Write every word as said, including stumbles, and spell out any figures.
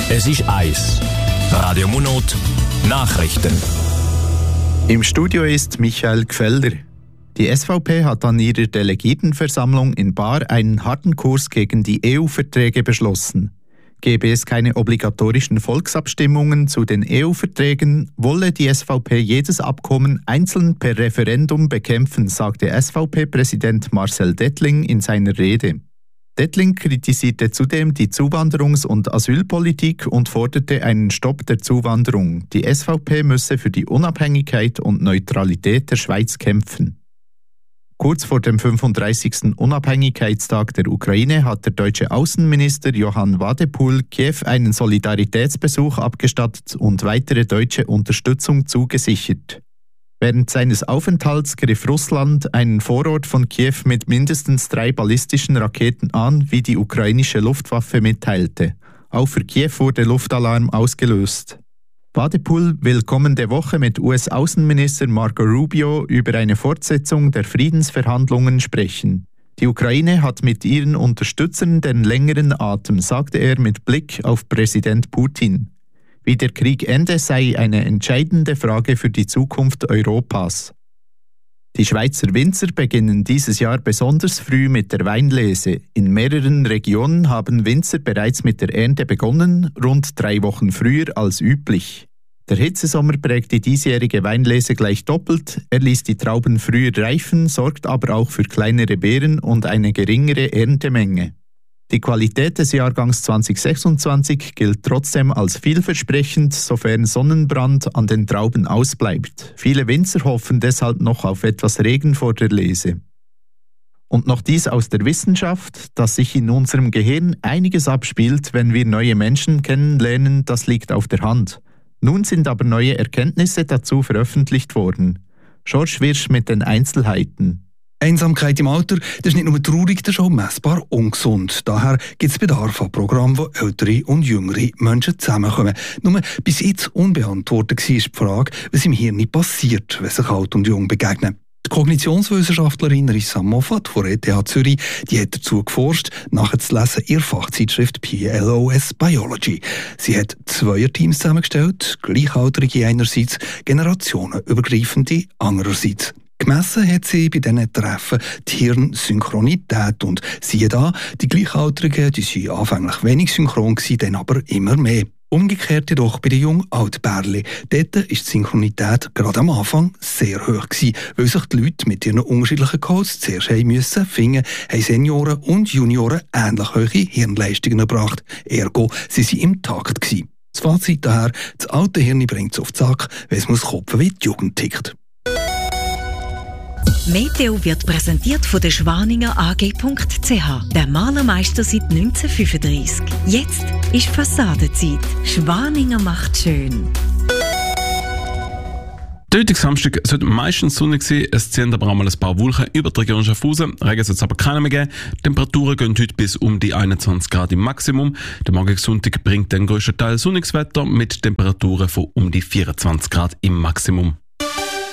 Es ist eins. Radio Munot Nachrichten. Im Studio ist Michael Gfelder. Die S V P hat an ihrer Delegiertenversammlung in Baar einen harten Kurs gegen die E U-Verträge beschlossen. Gäbe es keine obligatorischen Volksabstimmungen zu den E U-Verträgen, wolle die S V P jedes Abkommen einzeln per Referendum bekämpfen, sagte S V P-Präsident Marcel Dettling in seiner Rede. Dettling kritisierte zudem die Zuwanderungs- und Asylpolitik und forderte einen Stopp der Zuwanderung. Die S V P müsse für die Unabhängigkeit und Neutralität der Schweiz kämpfen. Kurz vor dem fünfunddreißigsten Unabhängigkeitstag der Ukraine hat der deutsche Außenminister Johann Wadephul Kiew einen Solidaritätsbesuch abgestattet und weitere deutsche Unterstützung zugesichert. Während seines Aufenthalts griff Russland einen Vorort von Kiew mit mindestens drei ballistischen Raketen an, wie die ukrainische Luftwaffe mitteilte. Auch für Kiew wurde Luftalarm ausgelöst. Wadephul will kommende Woche mit U S-Außenminister Marco Rubio über eine Fortsetzung der Friedensverhandlungen sprechen. Die Ukraine hat mit ihren Unterstützern den längeren Atem, sagte er mit Blick auf Präsident Putin. Wie der Krieg ende, sei eine entscheidende Frage für die Zukunft Europas. Die Schweizer Winzer beginnen dieses Jahr besonders früh mit der Weinlese. In mehreren Regionen haben Winzer bereits mit der Ernte begonnen, rund drei Wochen früher als üblich. Der Hitzesommer prägt die diesjährige Weinlese gleich doppelt. Er ließ die Trauben früher reifen, sorgt aber auch für kleinere Beeren und eine geringere Erntemenge. Die Qualität des Jahrgangs zwanzig sechsundzwanzig gilt trotzdem als vielversprechend, sofern Sonnenbrand an den Trauben ausbleibt. Viele Winzer hoffen deshalb noch auf etwas Regen vor der Lese. Und noch dies aus der Wissenschaft, dass sich in unserem Gehirn einiges abspielt, wenn wir neue Menschen kennenlernen, das liegt auf der Hand. Nun sind aber neue Erkenntnisse dazu veröffentlicht worden. George Wirsch mit den Einzelheiten. Einsamkeit im Alter, das ist nicht nur traurig, das ist auch messbar ungesund. Daher gibt es Bedarf an Programmen, wo ältere und jüngere Menschen zusammenkommen. Nur bis jetzt unbeantwortet war die Frage, was im Hirn passiert, wenn sich alt und jung begegnen. Die Kognitionswissenschaftlerin Rissa Moffat von E T H Zürich, die hat dazu geforscht, nachzulesen in ihrer Fachzeitschrift P L O S Biology. Sie hat Zweierteams zusammengestellt, Gleichaltrige einerseits, generationenübergreifende andererseits. Gemessen hat sie bei diesen Treffen die Hirnsynchronität und siehe da, die Gleichaltrigen, die waren anfänglich wenig synchron, dann aber immer mehr. Umgekehrt jedoch bei den jungen Altbärli. Dort war die Synchronität gerade am Anfang sehr hoch gewesen, weil sich die Leute mit ihren unterschiedlichen Codes zuerst haben müssen finden, haben Senioren und Junioren ähnlich hohe Hirnleistungen erbracht. Ergo, sie waren im Takt gewesen. Das Fazit daher, das alte Hirn bringt es auf den Sack, wenn es muss kopfen, wie die Jugend tickt. Meteo wird präsentiert von der Schwaninger A G punkt C H, der Malermeister seit neunzehnhundertfünfunddreissig. Jetzt ist Fassadenzeit. Schwaninger macht schön. Der heutige Samstag sollte meistens sonnig sein, es ziehen aber auch mal ein paar Wolken über die Region Schaffhausen. Regen soll es aber keinen mehr geben. Temperaturen gehen heute bis um die einundzwanzig Grad im Maximum. Der morgige Sonntag bringt den grössten Teil sonniges Wetter mit Temperaturen von um die vierundzwanzig Grad im Maximum.